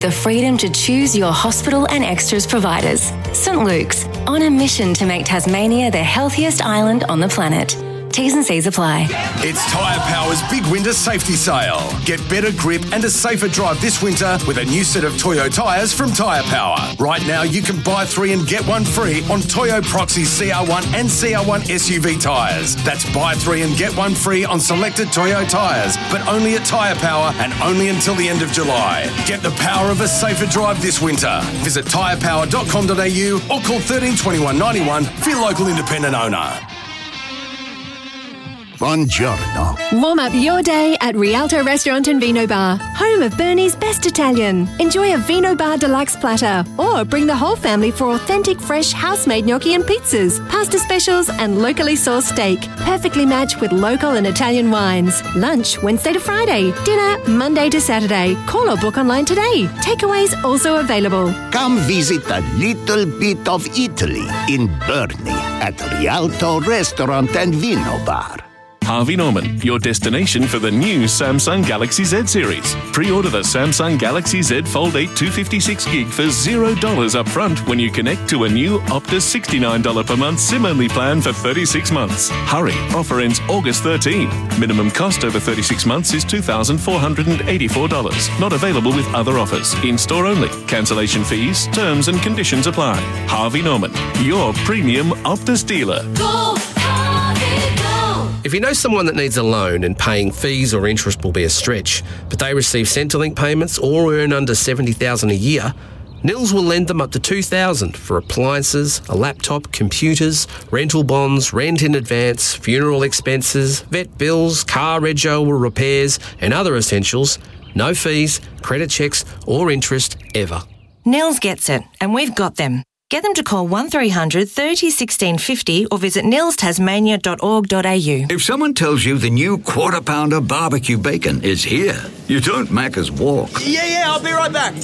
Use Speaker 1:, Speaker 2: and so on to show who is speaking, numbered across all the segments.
Speaker 1: The freedom to choose your hospital and extras providers. St Luke's, on a mission to make Tasmania the healthiest island on the planet. T's and C's apply.
Speaker 2: It's Tyre Power's big winter safety sale. Get better grip and a safer drive this winter with a new set of Toyo tyres from Tyre Power. Right now, you can buy 3 and get 1 free on Toyo Proxy CR1 and CR1 SUV tyres. That's buy 3 and get 1 free on selected Toyo tyres, but only at Tyre Power and only until the end of July. Get the power of a safer drive this winter. Visit tyrepower.com.au or call 13 21 91 for your local independent owner.
Speaker 3: Buongiorno.
Speaker 4: Warm up your day at Rialto Restaurant and Vino Bar, home of Bernie's best Italian. Enjoy a Vino Bar deluxe platter or bring the whole family for authentic fresh house-made gnocchi and pizzas, pasta specials and locally sourced steak, perfectly matched with local and Italian wines. Lunch Wednesday to Friday, dinner Monday to Saturday. Call or book online today. Takeaways also available.
Speaker 3: Come visit a little bit of Italy in Bernie at Rialto Restaurant and Vino Bar.
Speaker 5: Harvey Norman, your destination for the new Samsung Galaxy Z series. Pre-order the Samsung Galaxy Z Fold 8 256GB for $0 up front when you connect to a new Optus $69 per month SIM-only plan for 36 months. Hurry, offer ends August 13. Minimum cost over 36 months is $2,484. Not available with other offers. In-store only. Cancellation fees, terms and conditions apply. Harvey Norman, your premium Optus dealer.
Speaker 6: Go, Harvey, go!
Speaker 7: If you know someone that needs a loan and paying fees or interest will be a stretch, but they receive Centrelink payments or earn under $70,000 a year, Nils will lend them up to $2,000 for appliances, a laptop, computers, rental bonds, rent in advance, funeral expenses, vet bills, car rego or repairs, and other essentials. No fees, credit checks or interest ever.
Speaker 8: Nils gets it, and we've got them. Get them to call 1300 30 16 50 or visit nilstasmania.org.au.
Speaker 9: If someone tells you the new Quarter Pounder barbecue bacon is here, you don't Macca's walk.
Speaker 10: Yeah, I'll be right back.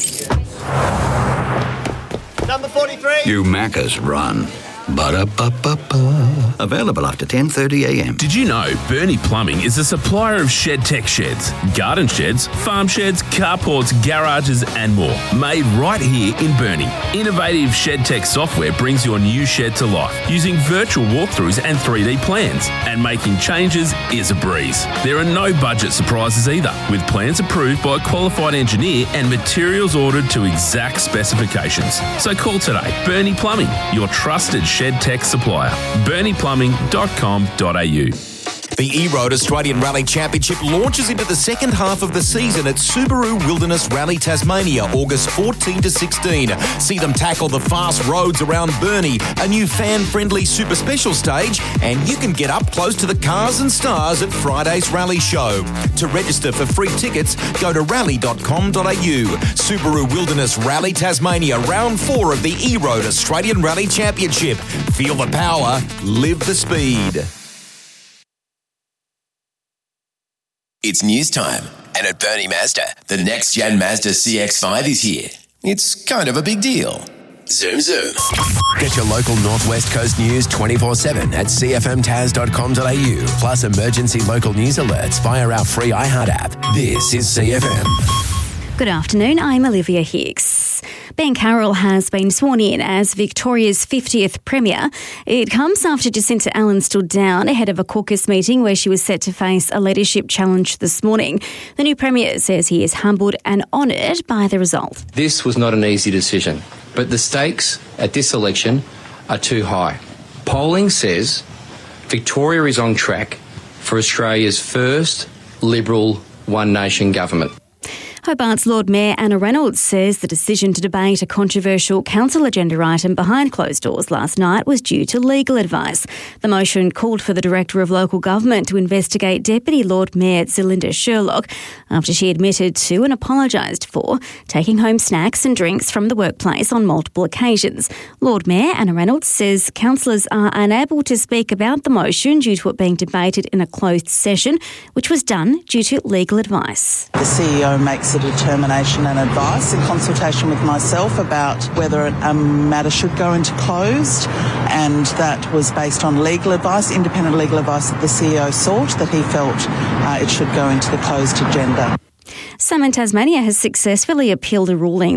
Speaker 10: Number 43.
Speaker 9: You Macca's run. Ba-da-ba-ba-ba. Available after 10:30 a.m.
Speaker 11: Did you know Bernie Plumbing is a supplier of shed tech sheds, garden sheds, farm sheds, carports, garages and more, made right here in Bernie. Innovative shed tech software brings your new shed to life using virtual walkthroughs and 3D plans, and making changes is a breeze. There are no budget surprises either, with plans approved by a qualified engineer and materials ordered to exact specifications. So call today. Bernie Plumbing, your trusted shed tech supplier. BerniePlumbing.com.au.
Speaker 12: The E-Road Australian Rally Championship launches into the second half of the season at Subaru Wilderness Rally Tasmania, August 14 to 16. See them tackle the fast roads around Burnie, a new fan-friendly super special stage, and you can get up close to the cars and stars at Friday's rally show. To register for free tickets, go to rally.com.au. Subaru Wilderness Rally Tasmania, round 4 of the E-Road Australian Rally Championship. Feel the power, live the speed.
Speaker 13: It's news time, and at Bernie Mazda, the next-gen Mazda CX-5 is here. It's kind of a big deal. Zoom, zoom. Get your local Northwest Coast news 24/7 at cfmtas.com.au, plus emergency local news alerts via our free iHeart app. This is CFM.
Speaker 14: Good afternoon, I'm Olivia Hicks. Ben Carroll has been sworn in as Victoria's 50th Premier. It comes after Jacinta Allen stood down ahead of a caucus meeting where she was set to face a leadership challenge this morning. The new Premier says he is humbled and honoured by the result.
Speaker 15: This was not an easy decision, but the stakes at this election are too high. Polling says Victoria is on track for Australia's first Liberal one-nation government.
Speaker 14: Hobart's Lord Mayor Anna Reynolds says the decision to debate a controversial council agenda item behind closed doors last night was due to legal advice. The motion called for the Director of Local Government to investigate Deputy Lord Mayor Zelinda Sherlock after she admitted to and apologised for taking home snacks and drinks from the workplace on multiple occasions. Lord Mayor Anna Reynolds says councillors are unable to speak about the motion due to it being debated in a closed session, which was done due to legal advice.
Speaker 16: The CEO makes a determination and advice in consultation with myself about whether a matter should go into closed, and that was based on legal advice, independent legal advice that the CEO sought, that he felt it should go into the closed agenda.
Speaker 14: Some in Tasmania has successfully appealed a ruling